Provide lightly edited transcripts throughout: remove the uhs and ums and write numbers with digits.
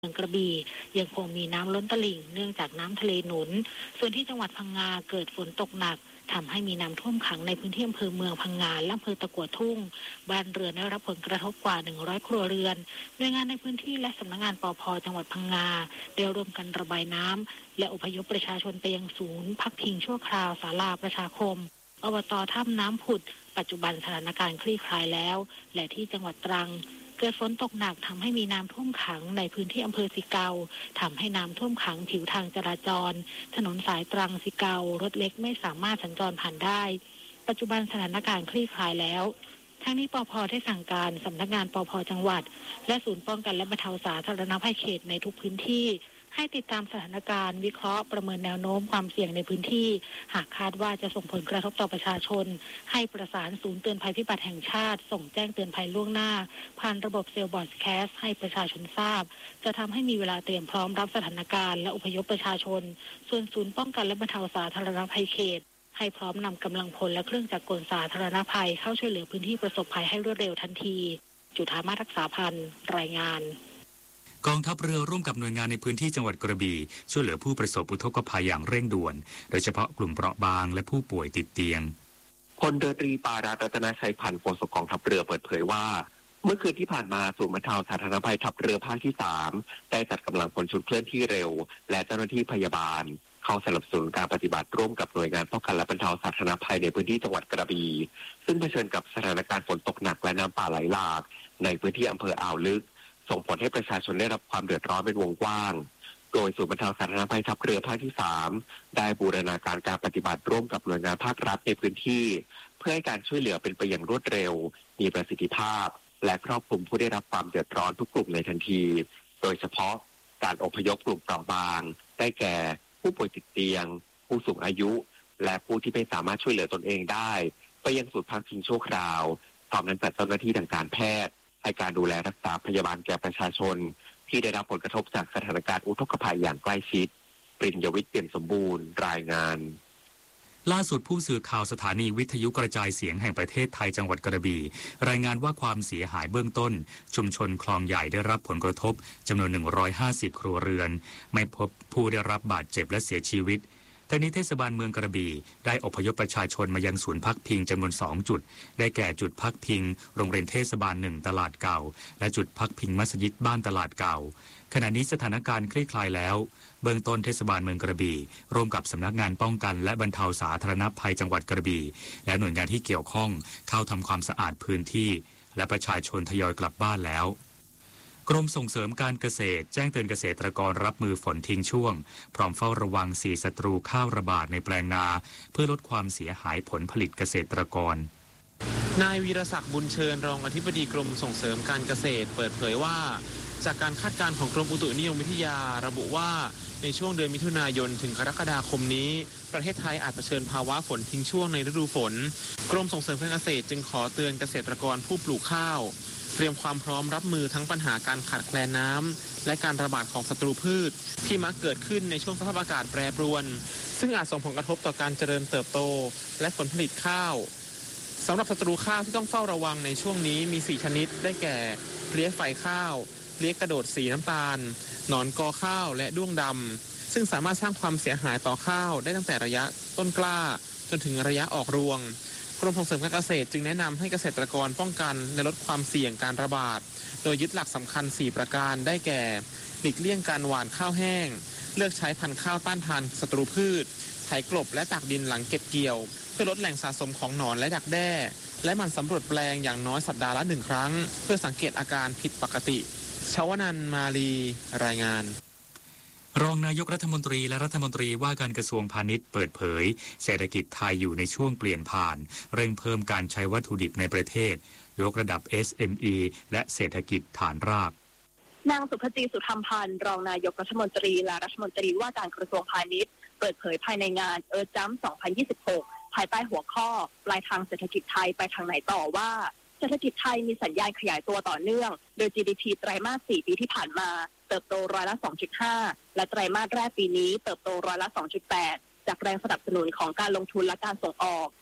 เมืองกระบี่ยังคงมีน้ำล้นตลิ่งเนื่องจากน้ำทะเลหนุนส่วนที่จังหวัดพังงาเกิดฝนตกหนักทำให้มีน้ำท่วมขังในพื้นที่อำเภอเมืองพังงาและอำเภอตะกั่วทุ่งบ้านเรือนได้รับผลกระทบกว่า100ครัวเรือนหน่วยงานในพื้นที่และสำนักงานปภ.จังหวัดพังงาได้ร่วมกันระบายน้ำและอพยพประชาชนไปยังศูนย์พักพิงชั่วคราวศาลาประชาคมอบต.ถ้ำน้ำผุดปัจจุบันสถานการณ์คลี่คลายแล้วและที่จังหวัดตรังเกิดฝนตกหนักทำให้มีน้ำท่วมขังในพื้นที่อำเภอสิเกาทำให้น้ำท่วมขังผิวทางจราจรถนนสายตรังสิเการถเล็กไม่สามารถสัญจรผ่านได้ปัจจุบันสถานการณ์คลี่คลายแล้วทั้งนี้ปภ.ได้สั่งการสำนักงานปภ.จังหวัดและศูนย์ป้องกันและบรรเทาสาธารณภัยเขตในทุกพื้นที่ให้ติดตามสถานการณ์วิเคราะห์ประเมินแนวโน้มความเสี่ยงในพื้นที่หากคาดว่าจะส่งผลกระทบต่อประชาชนให้ประสานศูนย์เตือนภัยพิบัติแห่งชาติส่งแจ้งเตือนภัยล่วงหน้าผ่านระบบเซลล์บอร์ดแคสให้ประชาชนทราบจะทำให้มีเวลาเตรียมพร้อมรับสถานการณ์และอพยพประชาชนส่วนศูนย์ป้องกันและบรรเทาสาธารณภัยเขตให้พร้อมนำกำลังพลและเครื่องจักรกลสาธารณภัยเข้าช่วยเหลือพื้นที่ประสบภัยให้รวดเร็วทันทีจุฑามาศรักษาพันธ์รายงานกองทัพเรือร่วมกับหน่วยงานในพื้นที่จังหวัดกระบี่ช่วยเหลือผู้ประสบอุทกภัยอย่างเร่งด่วนโดยเฉพาะกลุ่มเปราะบางและผู้ป่วยติดเตียงพลเรือตรีปารารัตนชัยพันธ์โฆษกกองทัพเรือเปิดเผยว่าเมื่อคืนที่ผ่านมาศูนย์บรรเทาสาธารณภัยทัพเรือภาคที่3ได้จัดกำลังพลชุดเคลื่อนที่เร็วและเจ้าหน้าที่พยาบาลเข้าสนับสนุนการปฏิบัติร่วมกับหน่วยงานป้องกันและบรรเทาสาธารณภัยในพื้นที่จังหวัดกระบี่ซึ่งเผชิญกับสถานการณ์ฝนตกหนักและน้ำป่าไหลหลากในพื้นที่อำเภออ่าวลึกส่งผลให้ประชาชนได้รับความเดือดร้อนเป็นวงกว้างโดยศูนย์บรรเทาสาธารณภัยทัพเรือภาคที่3ได้บูรณาการการปฏิบัติร่วมกับหน่วยงานภาครัฐในพื้นที่เพื่อให้การช่วยเหลือเป็นไปอย่างรวดเร็วมีประสิทธิภาพและครอบคลุมผู้ได้รับความเดือดร้อนทุกกลุ่มในทันทีโดยเฉพาะการอพยพกลุ่มเปราะบางได้แก่ผู้ป่วยติดเตียงผู้สูงอายุและผู้ที่ไม่สามารถช่วยเหลือตนเองได้ไปยังศูนย์พักพิงชั่วคราวพร้อมทั้งจัดเจ้าหน้าที่ทางการแพทย์ให้การดูแลรักษาพยาบาลแก่ประชาชนที่ได้รับผลกระทบจากสถานการณ์อุทกภัยอย่างใกล้ชิดปริญญวิทย์เปี่ยมสมบูรณ์รายงานล่าสุดผู้สื่อข่าวสถานีวิทยุกระจายเสียงแห่งประเทศไทยจังหวัดกระบี่รายงานว่าความเสียหายเบื้องต้นชุมชนคลองใหญ่ได้รับผลกระทบจำนวน150ครัวเรือนไม่พบผู้ได้รับบาดเจ็บและเสียชีวิตทั้งนี้เทศบาลเมืองกระบี่ได้อพยพประชาชนมายังศูนย์พักพิงจำนวน2จุดได้แก่จุดพักพิงโรงเรียนเทศบาล1ตลาดเก่าและจุดพักพิงมัสยิดบ้านตลาดเก่าขณะนี้สถานการณ์คลี่คลายแล้วเบื้องต้นเทศบาลเมืองกระบี่ร่วมกับสำนักงานป้องกันและบรรเทาสาธารณภัยจังหวัดกระบี่และหน่วยงานที่เกี่ยวข้องเข้าทำความสะอาดพื้นที่และประชาชนทยอยกลับบ้านแล้วกรมส่งเสริมการเกษตรแจ้งเตือนเกษตรกรรับมือฝนทิ้งช่วงพร้อมเฝ้าระวัง4ศัตรูข้าวระบาดในแปลงนาเพื่อลดความเสียหายผลผลิตเกษตรกรนายวีรศักดิ์บุญเชิญรองอธิบดีกรมส่งเสริมการเกษตรเปิดเผยว่าจากการคาดการณ์ของกรมอุตุนิยมวิทยาระบุว่าในช่วงเดือนมิถุนายนถึงกรกฎาคมนี้ประเทศไทยอาจเผชิญภาวะฝนทิ้งช่วงในฤดูฝนกรมส่งเสริมการเกษตรจึงขอเตือนเกษตรกรผู้ปลูกข้าวเตรียมความพร้อมรับมือทั้งปัญหาการขาดแคลนน้ำและการระบาดของศัตรูพืชที่มักเกิดขึ้นในช่วงสภาพอากาศแปรปรวนซึ่งอาจส่งผลกระทบต่อการเจริญเติบโตและผลผลิตข้าวสำหรับศัตรูข้าวที่ต้องเฝ้าระวังในช่วงนี้มี4ชนิดได้แก่เพลี้ยไฟข้าวเพลี้ยกระโดดสีน้ำตาลหนอนกอข้าวและด้วงดำซึ่งสามารถสร้างความเสียหายต่อข้าวได้ตั้งแต่ระยะต้นกล้าจนถึงระยะออกรวงกรมส่งเสริมการเกษตรจึงแนะนำให้เกษตรกรป้องกันและลดความเสี่ยงการระบาดโดยยึดหลักสำคัญ4ประการได้แก่หลีกเลี่ยงการหว่านข้าวแห้งเลือกใช้พันธุ์ข้าวต้านทานศัตรูพืชไถกลบและตักดินหลังเก็บเกี่ยวเพื่อลดแหล่งสะสมของหนอนและดักแด้และหมั่นสำรวจแปลงอย่างน้อยสัปดาห์ละ1ครั้งเพื่อสังเกตอาการผิดปกติชวนันท์มาลีรายงานรองนายกรัฐมนตรีและรัฐมนตรีว่าการกระทรวงพาณิชย์เปิดเผยเศรษฐกิจไทยอยู่ในช่วงเปลี่ยนผ่านเร่งเพิ่มการใช้วัตถุดิบในประเทศยกระดับ SME และเศรษฐกิจฐานรากนางสุภจีสุธรรมพันธ์รองนายกรัฐมนตรีและรัฐมนตรีว่าการกระทรวงพาณิชย์เปิดเผยภายในงานเอิร์ธจัมป์ 2026 ภายใต้หัวข้อปลายทางเศรษฐกิจไทยไปทางไหนต่อว่าเศรษฐกิจไทยมีสัญญาณขยายตัวต่อเนื่องโดย GDP ไตรมาส 4 ปีที่ผ่านมาเติบโตร้อยละ 2.5 และไตรมาสแรกปีนี้เติบโตร้อยละ 2.8 จากแรงสนับสนุนของการลงทุนและการส่งออก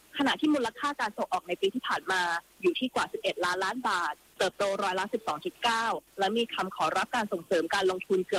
ขณะที่มูลค่าการส่งออกในปีที่ผ่านมาอยู่ที่กว่า 11 ล้านล้านบาทเติบโตร้อยละ 12.9 และมีคำขอรับการส่งเสริมการลงทุนเกือบ